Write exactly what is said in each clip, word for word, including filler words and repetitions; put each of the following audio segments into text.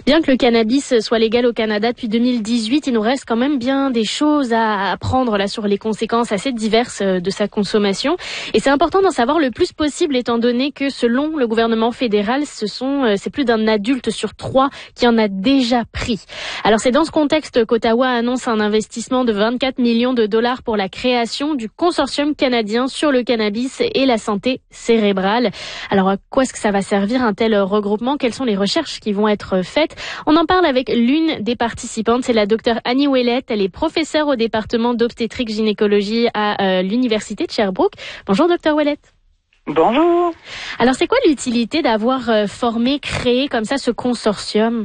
Bien que le cannabis soit légal au Canada depuis deux mille dix-huit, il nous reste quand même bien des choses à apprendre là sur les conséquences assez diverses de sa consommation. Et c'est important d'en savoir le plus possible étant donné que selon le gouvernement fédéral, ce sont c'est plus d'un adulte sur trois qui en a déjà pris. Alors c'est dans ce contexte qu'Ottawa annonce un investissement de vingt-quatre millions de dollars pour la création du consortium canadien sur le cannabis et la santé cérébrale. Alors à quoi est-ce que ça va servir un tel regroupement? Quelles sont les recherches qui vont être faites? On en parle avec l'une des participantes, c'est la docteure Annie Ouellette. Elle est professeure au département d'obstétrique gynécologie à euh, l'université de Sherbrooke. Bonjour docteur Ouellette. Bonjour. Alors c'est quoi l'utilité d'avoir euh, formé, créé comme ça ce consortium?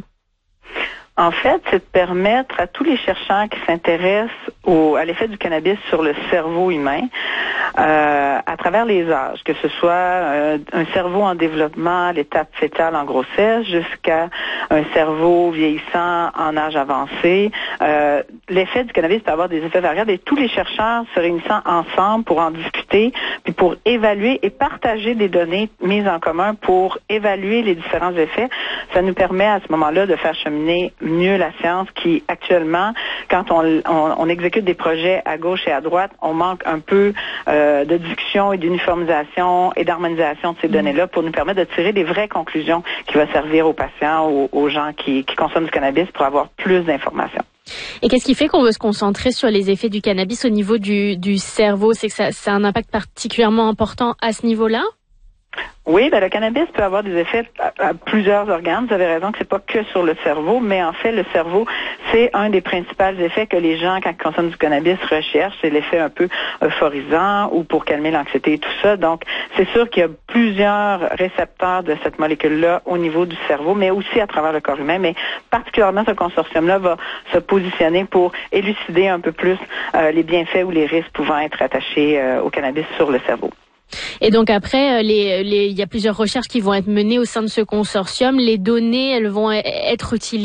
En fait, c'est de permettre à tous les chercheurs qui s'intéressent au, à l'effet du cannabis sur le cerveau humain, euh, à travers les âges, que ce soit euh, un cerveau en développement à l'étape fétale en grossesse, jusqu'à un cerveau vieillissant en âge avancé. Euh, l'effet du cannabis peut avoir des effets variables et tous les chercheurs se réunissant ensemble pour en discuter, puis pour évaluer et partager des données mises en commun pour évaluer les différents effets. Ça nous permet à ce moment-là de faire cheminer mieux la science qui, actuellement, quand on, on, on exécute des projets à gauche et à droite, on manque un peu euh, de discussion et d'uniformisation et d'harmonisation de ces mmh. données-là pour nous permettre de tirer des vraies conclusions qui vont servir aux patients, aux, aux gens qui, qui consomment du cannabis pour avoir plus d'informations. Et qu'est-ce qui fait qu'on veut se concentrer sur les effets du cannabis au niveau du, du cerveau? C'est que ça, ça a un impact particulièrement important à ce niveau-là? Oui, ben le cannabis peut avoir des effets à, à plusieurs organes. Vous avez raison que c'est pas que sur le cerveau, mais en fait, le cerveau, c'est un des principaux effets que les gens, quand ils consomment du cannabis, recherchent. C'est l'effet un peu euphorisant ou pour calmer l'anxiété et tout ça. Donc, c'est sûr qu'il y a plusieurs récepteurs de cette molécule-là au niveau du cerveau, mais aussi à travers le corps humain. Mais particulièrement, ce consortium-là va se positionner pour élucider un peu plus euh, les bienfaits ou les risques pouvant être attachés euh, au cannabis sur le cerveau. Et donc après, les, les, il y a plusieurs recherches qui vont être menées au sein de ce consortium. Les données, elles vont être utilisées